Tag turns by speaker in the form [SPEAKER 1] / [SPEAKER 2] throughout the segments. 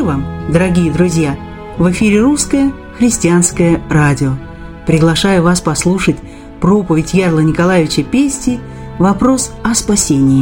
[SPEAKER 1] вам, дорогие друзья! В эфире Русское христианское радио. Приглашаю вас послушать проповедь Ярла Николаевича Пести «Вопрос о спасении».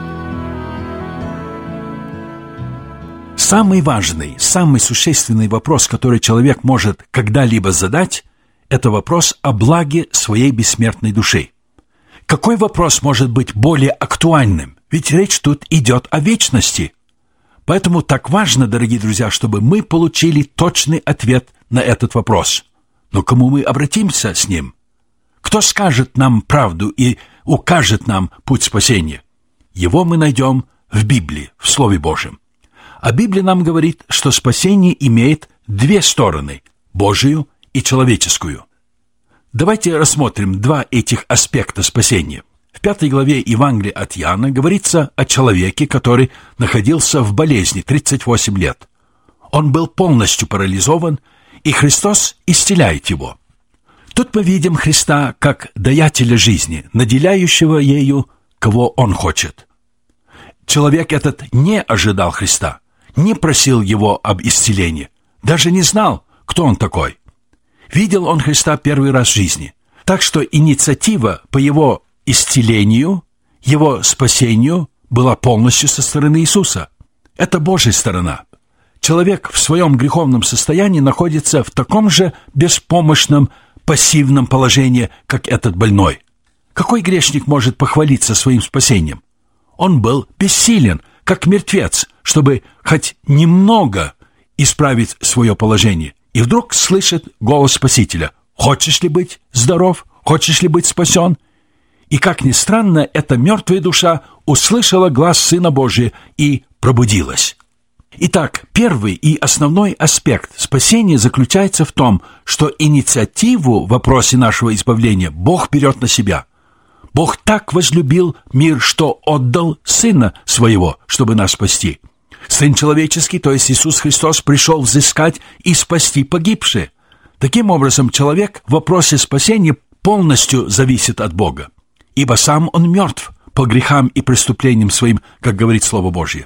[SPEAKER 2] Самый важный, самый существенный вопрос, который человек может когда-либо задать, это вопрос о благе своей бессмертной души. Какой вопрос может быть более актуальным? Ведь речь тут идет о вечности. Поэтому так важно, дорогие друзья, чтобы мы получили точный ответ на этот вопрос. Но к кому мы обратимся с ним? Кто скажет нам правду и укажет нам путь спасения? Его мы найдем в Библии, в Слове Божьем. А Библия нам говорит, что спасение имеет две стороны – Божию и человеческую. Давайте рассмотрим два этих аспекта спасения. В 5 главе Евангелия от Иоанна говорится о человеке, который находился в болезни 38 лет. Он был полностью парализован, и Христос исцеляет его. Тут мы видим Христа как даятеля жизни, наделяющего ею, кого Он хочет. Человек этот не ожидал Христа, не просил Его об исцелении, даже не знал, кто Он такой. Видел он Христа первый раз в жизни, так что инициатива по Его исцелению, Его спасению была полностью со стороны Иисуса. Это Божья сторона. Человек в своем греховном состоянии находится в таком же беспомощном, пассивном положении, как этот больной. Какой грешник может похвалиться своим спасением? Он был бессилен, как мертвец, чтобы хоть немного исправить свое положение. И вдруг слышит голос Спасителя: «Хочешь ли быть здоров? Хочешь ли быть спасен?» И, как ни странно, эта мертвая душа услышала глас Сына Божия и пробудилась. Итак, первый и основной аспект спасения заключается в том, что инициативу в вопросе нашего избавления Бог берет на себя. Бог так возлюбил мир, что отдал Сына Своего, чтобы нас спасти. Сын человеческий, то есть Иисус Христос, пришел взыскать и спасти погибшие. Таким образом, человек в вопросе спасения полностью зависит от Бога, ибо сам он мертв по грехам и преступлениям своим, как говорит Слово Божье.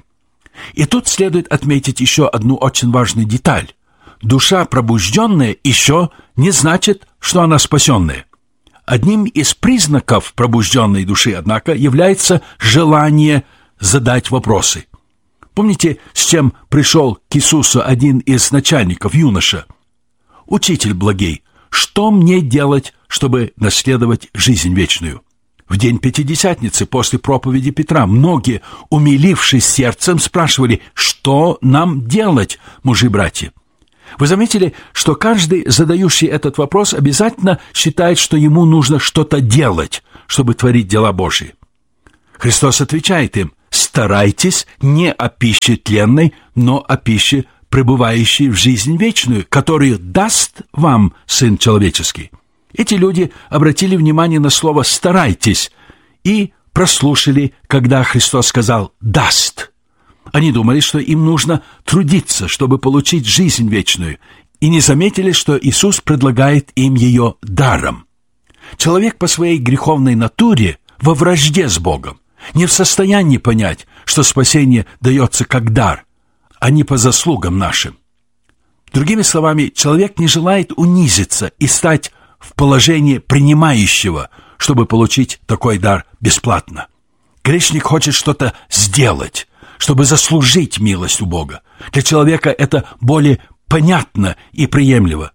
[SPEAKER 2] И тут следует отметить еще одну очень важную деталь. Душа пробужденная еще не значит, что она спасенная. Одним из признаков пробужденной души, однако, является желание задать вопросы. Помните, с чем пришел к Иисусу один из начальников, юноша? «Учитель благий, что мне делать, чтобы наследовать жизнь вечную?» В день Пятидесятницы, после проповеди Петра, многие, умилившись сердцем, спрашивали: «Что нам делать, мужи-братья?» Вы заметили, что каждый, задающий этот вопрос, обязательно считает, что ему нужно что-то делать, чтобы творить дела Божьи. Христос отвечает им: «Старайтесь не о пище тленной, но о пище, пребывающей в жизнь вечную, которую даст вам Сын Человеческий». Эти люди обратили внимание на слово «старайтесь» и прослушали, когда Христос сказал «даст». Они думали, что им нужно трудиться, чтобы получить жизнь вечную, и не заметили, что Иисус предлагает им ее даром. Человек по своей греховной натуре во вражде с Богом, не в состоянии понять, что спасение дается как дар, а не по заслугам нашим. Другими словами, человек не желает унизиться и стать в положении принимающего, чтобы получить такой дар бесплатно. Грешник хочет что-то сделать, чтобы заслужить милость у Бога. Для человека это более понятно и приемлемо.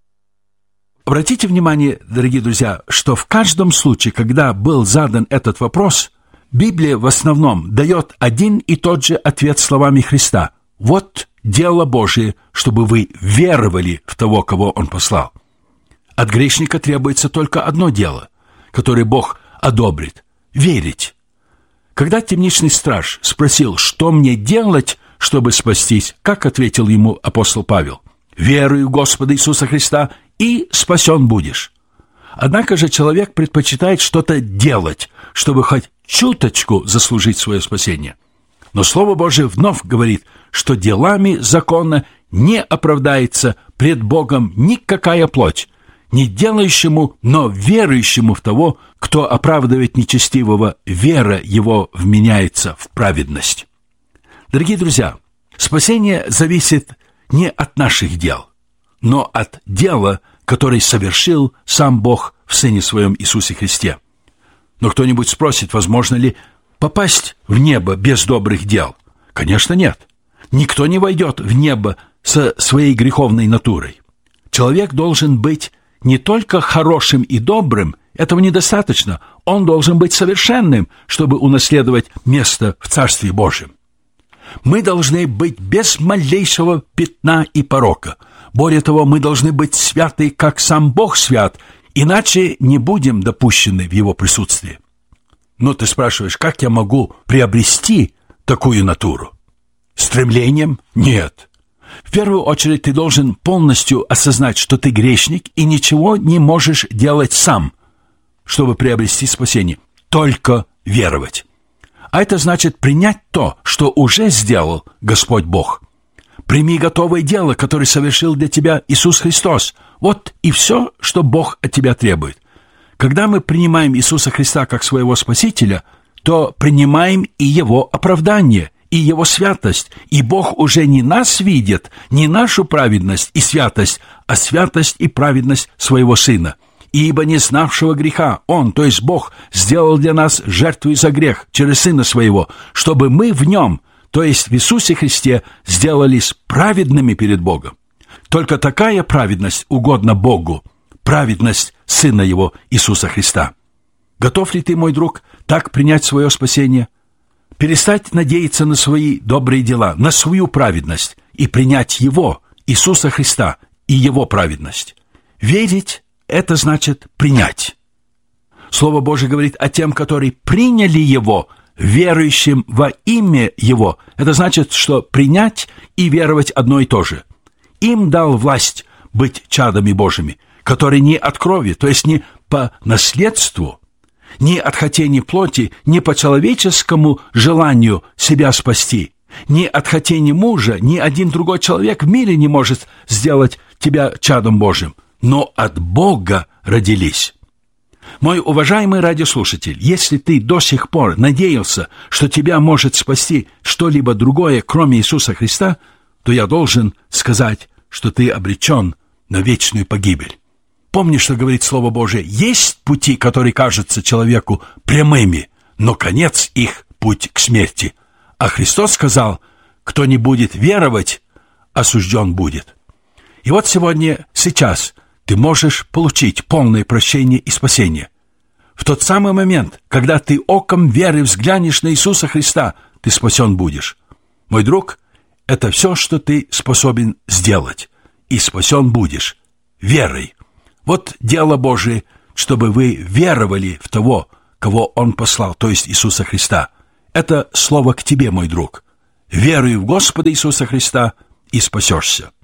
[SPEAKER 2] Обратите внимание, дорогие друзья, что в каждом случае, когда был задан этот вопрос, Библия в основном дает один и тот же ответ словами Христа: «Вот дело Божие, чтобы вы веровали в того, кого Он послал». От грешника требуется только одно дело, которое Бог одобрит – верить. Когда темничный страж спросил: «Что мне делать, чтобы спастись?», как ответил ему апостол Павел: «Веруй в Господа Иисуса Христа, и спасен будешь». Однако же человек предпочитает что-то делать, чтобы хоть чуточку заслужить свое спасение. Но Слово Божие вновь говорит, что делами закона не оправдается пред Богом никакая плоть, не делающему, но верующему в того, кто оправдывает нечестивого, вера его вменяется в праведность. Дорогие друзья, спасение зависит не от наших дел, но от дела, которое совершил сам Бог в Сыне Своем Иисусе Христе. Но кто-нибудь спросит, возможно ли попасть в небо без добрых дел? Конечно, нет. Никто не войдет в небо со своей греховной натурой. Человек должен быть не только хорошим и добрым, этого недостаточно. Он должен быть совершенным, чтобы унаследовать место в Царстве Божьем. Мы должны быть без малейшего пятна и порока. Более того, мы должны быть святы, как сам Бог свят, иначе не будем допущены в Его присутствии. Но ты спрашиваешь, как я могу приобрести такую натуру? Стремлением? Нет. В первую очередь ты должен полностью осознать, что ты грешник и ничего не можешь делать сам, чтобы приобрести спасение. Только веровать. А это значит принять то, что уже сделал Господь Бог. Прими готовое дело, которое совершил для тебя Иисус Христос. Вот и все, что Бог от тебя требует. Когда мы принимаем Иисуса Христа как своего Спасителя, то принимаем и Его оправдание, и Его святость. И Бог уже не нас видит, не нашу праведность и святость, а святость и праведность Своего Сына. Ибо не знавшего греха Он, то есть Бог, сделал для нас жертву за грех через Сына Своего, чтобы мы в Нем, то есть в Иисусе Христе, сделались праведными перед Богом. Только такая праведность угодна Богу, праведность Сына Его Иисуса Христа. Готов ли ты, мой друг, так принять свое спасение? Перестать надеяться на свои добрые дела, на свою праведность и принять Его, Иисуса Христа, и Его праведность. Верить – это значит принять. Слово Божие говорит о тем, которые приняли Его, верующим во имя Его. Это значит, что принять и веровать одно и то же. Им дал власть быть чадами Божьими, которые не от крови, то есть не по наследству, не от хотения плоти, не по человеческому желанию себя спасти, не от хотения мужа, ни один другой человек в мире не может сделать тебя чадом Божьим, но от Бога родились. Мой уважаемый радиослушатель, если ты до сих пор надеялся, что тебя может спасти что-либо другое, кроме Иисуса Христа, то я должен сказать, что ты обречен на вечную погибель. Помни, что говорит Слово Божие: есть пути, которые кажутся человеку прямыми, но конец их — путь к смерти. А Христос сказал: кто не будет веровать, осужден будет. И вот сегодня, сейчас ты можешь получить полное прощение и спасение. В тот самый момент, когда ты оком веры взглянешь на Иисуса Христа, ты спасен будешь. Мой друг, это все, что ты способен сделать, и спасен будешь верой. Вот дело Божие, чтобы вы веровали в того, кого Он послал, то есть Иисуса Христа. Это слово к тебе, мой друг. Веруй в Господа Иисуса Христа, и спасешься.